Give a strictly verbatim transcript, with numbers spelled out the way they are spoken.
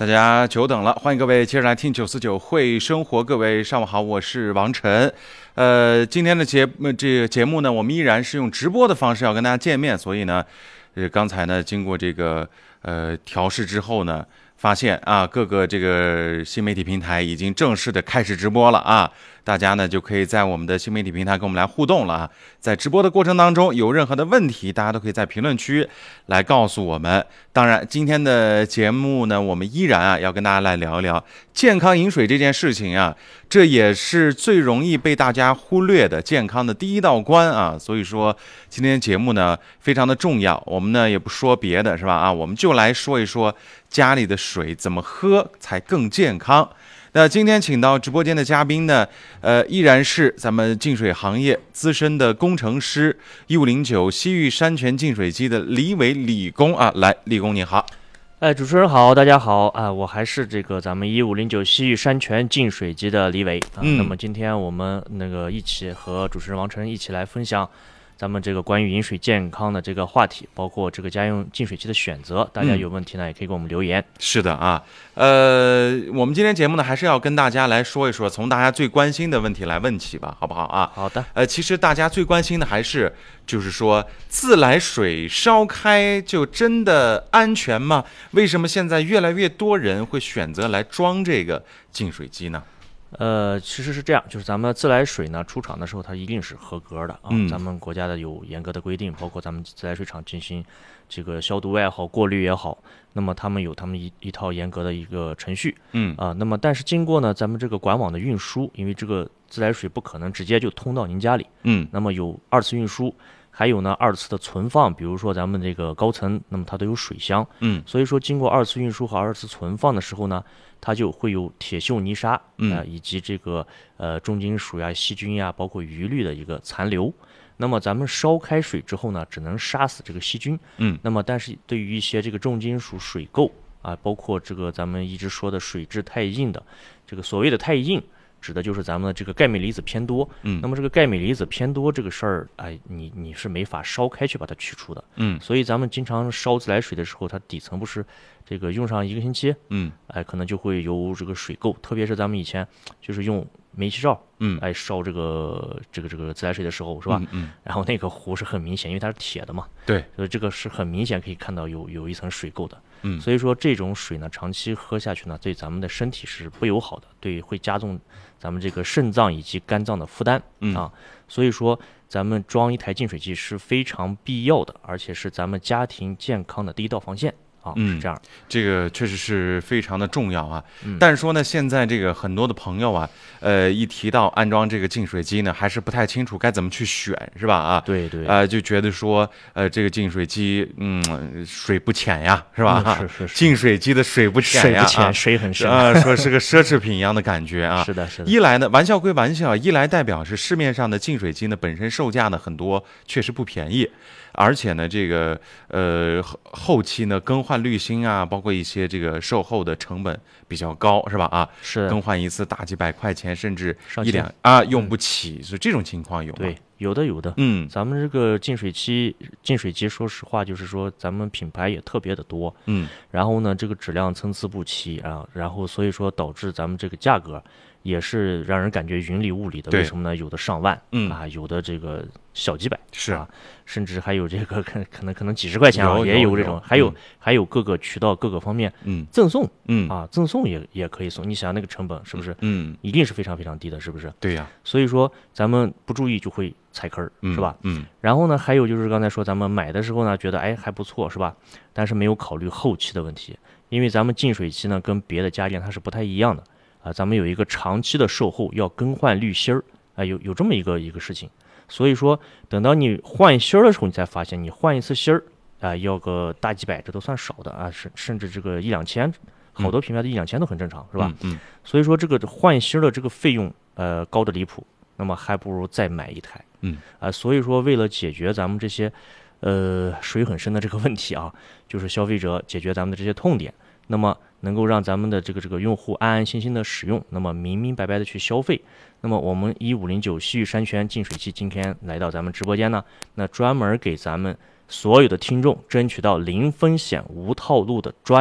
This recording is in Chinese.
大家久等了，欢迎各位接着来听九四九会生活。各位上午好，我是王晨。呃，今天的节这个节目呢，我们依然是用直播的方式要跟大家见面，所以呢，呃，刚才呢经过这个呃调试之后呢，发现啊，各个这个新媒体平台已经正式的开始直播了啊。大家呢就可以在我们的新媒体平台跟我们来互动了啊！在直播的过程当中，有任何的问题，大家都可以在评论区来告诉我们。当然，今天的节目呢，我们依然啊要跟大家来聊一聊健康饮水这件事情啊，这也是最容易被大家忽略的健康的第一道关啊。所以说，今天节目呢非常的重要，我们呢也不说别的，是吧？啊，我们就来说一说家里的水怎么喝才更健康。那今天请到直播间的嘉宾呢，呃，依然是咱们净水行业资深的工程师，一五零九西域山泉净水机的李伟李工啊，来，李工你好。 哎，主持人好，大家好啊！我还是这个咱们一五零九西域山泉净水机的李伟啊。 嗯、 那么今天我们那个一起和主持人王晨一起来分享咱们这个关于饮水健康的这个话题，包括这个家用净水器的选择，大家有问题呢、嗯、也可以给我们留言。 是的啊，呃，我们今天节目呢还是要跟大家来说一说，从大家最关心的问题来问起吧，好不好啊？ 好的。 呃，其实大家最关心的还是就是说自来水烧开就真的安全吗？为什么现在越来越多人会选择来装这个净水机呢？ 呃，其实是这样，就是咱们自来水呢出厂的时候，它一定是合格的啊。 嗯、 咱们国家的有严格的规定，包括咱们自来水厂进行这个消毒也好、过滤也好，那么他们有他们一一套严格的一个程序。 嗯啊，那么但是经过呢，咱们这个管网的运输，因为这个自来水不可能直接就通到您家里， 嗯， 那么有二次运输。还有呢，二次的存放，比如说咱们这个高层，那么它都有水箱， 嗯， 所以说经过二次运输和二次存放的时候呢，它就会有铁锈泥沙， 嗯、 呃，以及这个呃重金属呀、细菌呀，包括余氯的一个残留。那么咱们烧开水之后呢，只能杀死这个细菌， 嗯， 那么但是对于一些这个重金属水垢啊，包括这个咱们一直说的水质太硬的，这个所谓的太硬。指的就是咱们的这个钙镁离子偏多， 嗯， 那么这个钙镁离子偏多这个事儿，哎，你你是没法烧开去把它取出的， 嗯， 所以咱们经常烧自来水的时候，它底层不是这个用上一个星期， 嗯， 哎，可能就会有这个水垢，特别是咱们以前就是用煤气灶， 嗯， 哎，烧这个这个这个自来水的时候，是吧？ 嗯，嗯然后那个壶是很明显，因为它是铁的嘛， 对， 所以这个是很明显可以看到有有一层水垢的。 嗯， 所以说这种水呢，长期喝下去呢，对咱们的身体是不友好的，对，会加重咱们这个肾脏以及肝脏的负担、 嗯、 啊。所以说，咱们装一台净水器是非常必要的，而且是咱们家庭健康的第一道防线。啊， 嗯， 是这样， 这个确实是非常的重要啊。 嗯、 但是说呢，现在这个很多的朋友啊，呃，一提到安装这个净水机呢，还是不太清楚该怎么去选，是吧？啊， 对对， 呃，就觉得说，呃，这个净水机，嗯，水不浅呀，是吧？ 嗯、是是是， 净水机的水不浅呀， 水不浅，水很深啊，说是个奢侈品一样的感觉啊。 是的，是的。 一来呢，玩笑归玩笑，一来代表是市面上的净水机呢本身售价呢很多确实不便宜。而且呢，这个呃后期呢更换滤芯啊，包括一些这个售后的成本比较高，是吧？啊， 是更换一次大几百块钱，甚至上一两啊用不起，所以这种情况有吗？ 对，有的有的。 嗯， 咱们这个净水器，净水机，说实话，就是说咱们品牌也特别的多， 嗯， 然后呢，这个质量参差不齐啊，然后所以说导致咱们这个价格也是让人感觉云里雾里的。为什么呢？有的上万， 嗯啊，有的这个小几百， 是啊，甚至还有这个可可能可能几十块钱啊， 有也有这种，还有、 嗯、 还有各个渠道各个方面， 嗯， 赠送， 嗯啊，赠送也也可以送。你想那个成本是不是？ 嗯， 一定是非常非常低的，是不是？ 对呀、啊。 所以说咱们不注意就会踩坑儿， 嗯、 是吧？ 嗯。 然后呢，还有就是刚才说咱们买的时候呢，觉得哎还不错，是吧？但是没有考虑后期的问题，因为咱们净水器呢跟别的家电它是不太一样的啊，咱们有一个长期的售后要更换滤芯儿啊，有有这么一个一个事情。所以说，等到你换芯儿的时候，你才发现你换一次芯儿啊，要个大几百，这都算少的啊，甚甚至这个一两千，好多品牌的一两千都很正常，是吧？ 嗯。嗯所以说这个换芯的这个费用，呃，高的离谱，那么还不如再买一台。 嗯。 啊、呃，所以说为了解决咱们这些，呃，水很深的这个问题啊，就是消费者解决咱们的这些痛点，那么能够让咱们的这个这个用户安安心心的使用，那么明明白白的去消费。那么我们一五零九西域山泉净水器今天来到咱们直播间呢，那专门给咱们所有的听众争取到零风险无套路的专